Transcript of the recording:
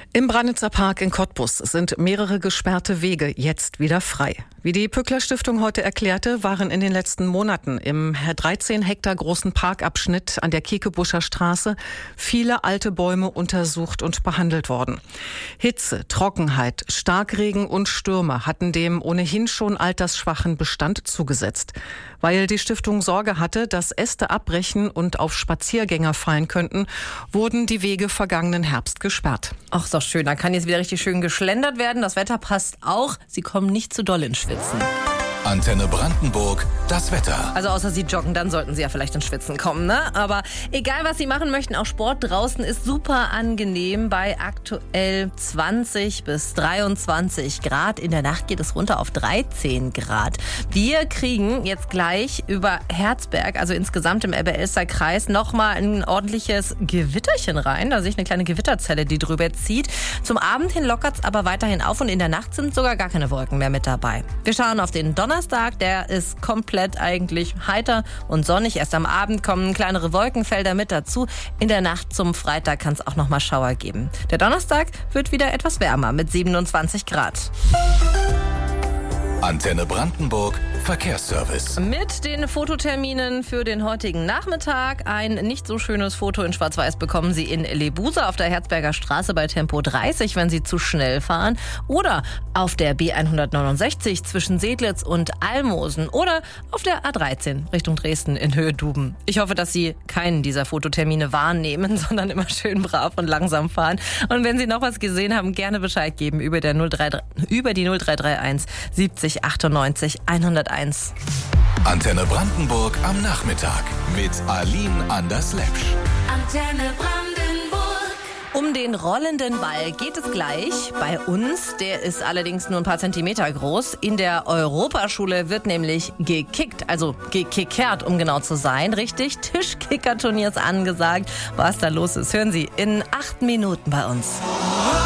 Im Brandnitzer Park in Cottbus sind mehrere gesperrte Wege jetzt wieder frei. Wie die Pückler Stiftung heute erklärte, waren in den letzten Monaten im 13 Hektar großen Parkabschnitt an der Kekebuscher Straße viele alte Bäume untersucht und behandelt worden. Hitze, Trockenheit, Starkregen und Stürme hatten dem ohnehin schon altersschwachen Bestand zugesetzt. Weil die Stiftung Sorge hatte, dass Äste abbrechen und auf Spaziergänger fallen könnten, wurden die Wege vergangenen Herbst gesperrt. Ach, ist doch schön. Da kann jetzt wieder richtig schön geschlendert werden. Das Wetter passt auch. Sie kommen nicht zu doll ins Schwitzen. Antenne Brandenburg, das Wetter. Also außer Sie joggen, dann sollten Sie ja vielleicht ins Schwitzen kommen, ne? Aber egal, was Sie machen möchten, auch Sport draußen ist super angenehm bei aktuell 20 bis 23 Grad. In der Nacht geht es runter auf 13 Grad. Wir kriegen jetzt gleich über Herzberg, also insgesamt im Elbe-Elster-Kreis, nochmal ein ordentliches Gewitterchen rein. Da sehe ich eine kleine Gewitterzelle, die drüber zieht. Zum Abend hin lockert es aber weiterhin auf und in der Nacht sind sogar gar keine Wolken mehr mit dabei. Wir schauen auf den Donnerstag, der ist komplett eigentlich heiter und sonnig. Erst am Abend kommen kleinere Wolkenfelder mit dazu. In der Nacht zum Freitag kann es auch noch mal Schauer geben. Der Donnerstag wird wieder etwas wärmer mit 27 Grad. Antenne Brandenburg, Verkehrsservice. Mit den Fototerminen für den heutigen Nachmittag. Ein nicht so schönes Foto in Schwarz-Weiß bekommen Sie in Lebuser auf der Herzberger Straße bei Tempo 30, wenn Sie zu schnell fahren. Oder auf der B169 zwischen Sedlitz und Almosen. Oder auf der A13 Richtung Dresden in Höhe Duben. Ich hoffe, dass Sie keinen dieser Fototermine wahrnehmen, sondern immer schön brav und langsam fahren. Und wenn Sie noch was gesehen haben, gerne Bescheid geben über die 0331 70 98 101. Antenne Brandenburg am Nachmittag mit Aline Anders-Lepsch. Antenne Brandenburg. Um den rollenden Ball geht es gleich bei uns. Der ist allerdings nur ein paar Zentimeter groß. In der Europaschule wird nämlich gekickt, also gekickert, um genau zu sein. Richtig, Tischkicker-Turnier ist angesagt. Was da los ist, hören Sie in 8 Minuten bei uns.